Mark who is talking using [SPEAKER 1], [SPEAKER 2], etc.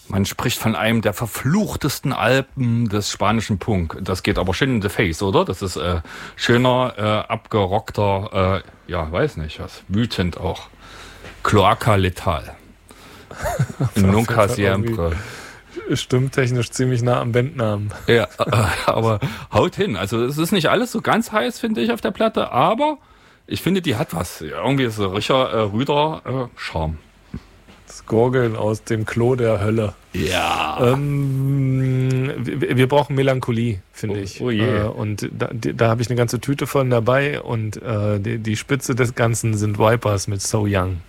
[SPEAKER 1] Man spricht von einem der verfluchtesten Alben des spanischen Punk. Das geht aber schön in the face, oder? Das ist schöner, abgerockter, weiß nicht was, wütend auch. Cloaca Letal. Nunca siempre.
[SPEAKER 2] Stimmtechnisch ziemlich nah am Bandnamen.
[SPEAKER 1] Ja, aber haut hin. Also es ist nicht alles so ganz heiß, finde ich, auf der Platte, aber ich finde, die hat was. Irgendwie ist so richtiger rüder Charme.
[SPEAKER 2] Das Gurgeln aus dem Klo der Hölle.
[SPEAKER 1] Ja.
[SPEAKER 2] Wir brauchen Melancholie, finde ich.
[SPEAKER 1] Oh je.
[SPEAKER 2] Und da habe ich eine ganze Tüte von dabei und die Spitze des Ganzen sind Vipers mit So Young.